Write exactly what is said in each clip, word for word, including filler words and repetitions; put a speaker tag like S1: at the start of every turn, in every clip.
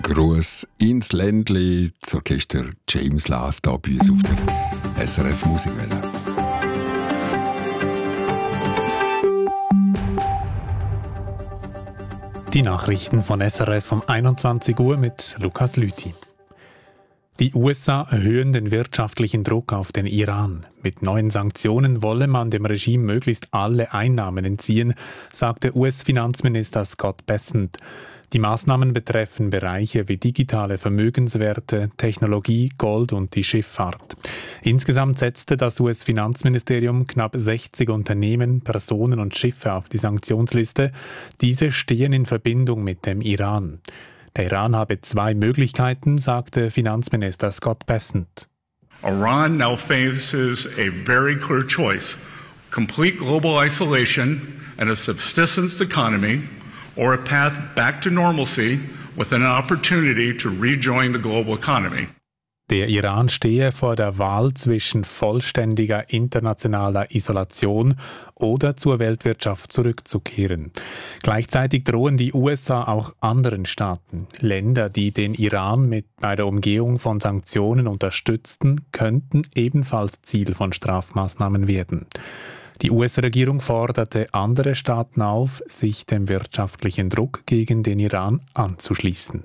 S1: Ein Gruß ins Ländli, das Orchester James Last hier bei uns auf der S R F Musikwelle.
S2: Die Nachrichten von S R F um einundzwanzig Uhr mit Lukas Lüthi. Die U S A erhöhen den wirtschaftlichen Druck auf den Iran. Mit neuen Sanktionen wolle man dem Regime möglichst alle Einnahmen entziehen, sagte U S-Finanzminister Scott Bessent. Die Maßnahmen betreffen Bereiche wie digitale Vermögenswerte, Technologie, Gold und die Schifffahrt. Insgesamt setzte das U S-Finanzministerium knapp sechzig Unternehmen, Personen und Schiffe auf die Sanktionsliste. Diese stehen in Verbindung mit dem Iran. Der Iran habe zwei Möglichkeiten, sagte Finanzminister Scott Bessent.
S3: Iran now faces a very clear choice: complete global isolation and a subsistence economy, or a path back to normalcy with an opportunity to rejoin the global economy.
S2: Der Iran stehe vor der Wahl zwischen vollständiger internationaler Isolation oder zur Weltwirtschaft zurückzukehren. Gleichzeitig drohen die U S A auch anderen Staaten. Länder, die den Iran mit bei der Umgehung von Sanktionen unterstützten, könnten ebenfalls Ziel von Strafmaßnahmen werden. Die U S-Regierung forderte andere Staaten auf, sich dem wirtschaftlichen Druck gegen den Iran anzuschließen.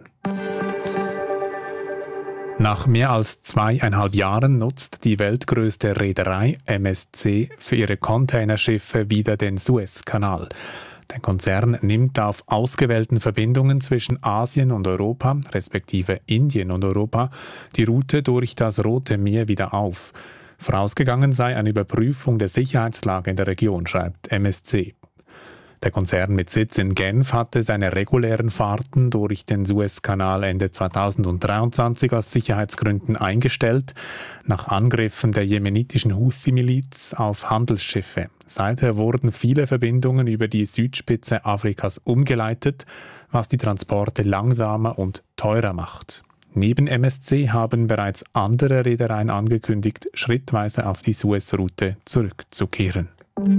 S2: Nach mehr als zweieinhalb Jahren nutzt die weltgrößte Reederei M S C für ihre Containerschiffe wieder den Suezkanal. Der Konzern nimmt auf ausgewählten Verbindungen zwischen Asien und Europa, respektive Indien und Europa, die Route durch das Rote Meer wieder auf. Vorausgegangen sei eine Überprüfung der Sicherheitslage in der Region, schreibt M S C. Der Konzern mit Sitz in Genf hatte seine regulären Fahrten durch den Suezkanal Ende zweitausenddreiundzwanzig aus Sicherheitsgründen eingestellt, nach Angriffen der jemenitischen Houthi-Miliz auf Handelsschiffe. Seither wurden viele Verbindungen über die Südspitze Afrikas umgeleitet, was die Transporte langsamer und teurer macht. Neben M S C haben bereits andere Reedereien angekündigt, schrittweise auf die Suezroute zurückzukehren.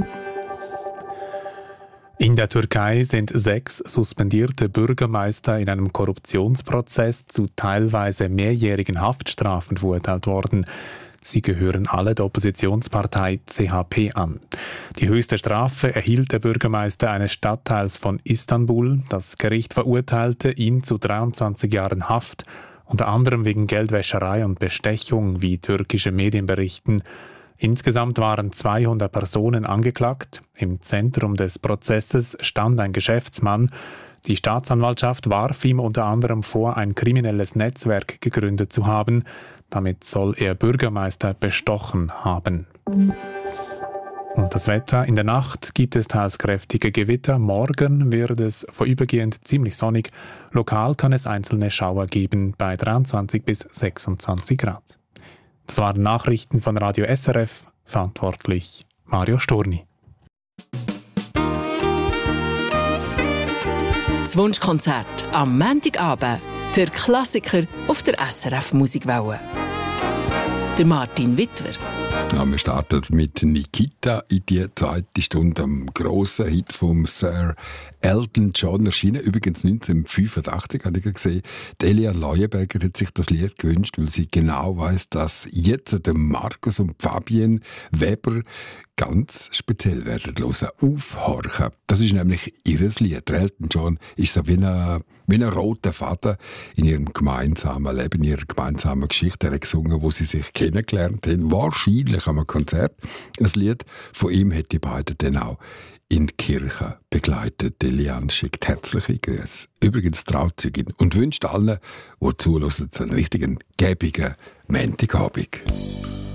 S2: In der Türkei sind sechs suspendierte Bürgermeister in einem Korruptionsprozess zu teilweise mehrjährigen Haftstrafen verurteilt worden. Sie gehören alle der Oppositionspartei C H P an. Die höchste Strafe erhielt der Bürgermeister eines Stadtteils von Istanbul. Das Gericht verurteilte ihn zu dreiundzwanzig Jahren Haft, unter anderem wegen Geldwäscherei und Bestechung, wie türkische Medien berichten. Insgesamt waren zweihundert Personen angeklagt. Im Zentrum des Prozesses stand ein Geschäftsmann. Die Staatsanwaltschaft warf ihm unter anderem vor, ein kriminelles Netzwerk gegründet zu haben. Damit soll er Bürgermeister bestochen haben. Und das Wetter: In der Nacht gibt es teils kräftige Gewitter. Morgen wird es vorübergehend ziemlich sonnig. Lokal kann es einzelne Schauer geben bei dreiundzwanzig bis sechsundzwanzig Grad. Das waren Nachrichten von Radio S R F, verantwortlich Mario Storni.
S4: Das Wunschkonzert am Montagabend, der Klassiker auf der S R F Musikwelle. Der Martin Wittwer.
S1: Ja, wir starten mit Nikita in die zweite Stunde, am grossen Hit von Sir Elton John, erschienen übrigens neunzehnhundertfünfundachtzig, habe ich gesehen. Delia Leuenberger hat sich das Lied gewünscht, weil sie genau weiss, dass jetzt der Markus und Fabienne Weber ganz speziell werden hören, aufhorchen. Das ist nämlich ihr Lied. Elton John ist so wie ein, wie ein roter Faden in ihrem gemeinsamen Leben, in ihrer gemeinsamen Geschichte. Er hat gesungen, wo sie sich kennengelernt haben, wahrscheinlich an einem Konzert. Das Lied von ihm hat die beiden dann auch in die Kirche begleitet. Eliane schickt herzliche Grüße. Übrigens Trauzeugin und wünscht allen, die zuhören, einen richtigen, gäbigen Montagabend.